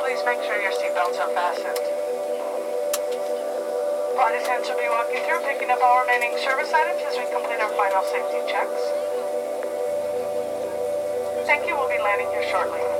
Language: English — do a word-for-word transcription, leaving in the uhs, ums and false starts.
Please make sure your seatbelts are fastened. Flight attendants will be walking through, picking up all remaining service items as we complete our final safety checks. Thank you. We'll be landing here shortly.